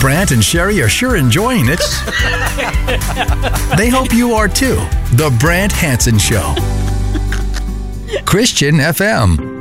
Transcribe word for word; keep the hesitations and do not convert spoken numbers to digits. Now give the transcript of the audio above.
Brant and Sherry are sure enjoying it. They hope you are too. The Brant Hansen Show. Christian F M.